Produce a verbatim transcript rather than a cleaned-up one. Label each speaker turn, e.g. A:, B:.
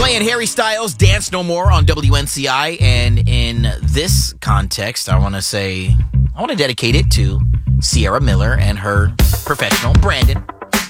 A: Playing Harry Styles' Dance No More on W N C I. And in this context, I want to say, I want to dedicate it to Sierra Miller and her professional, Brandon.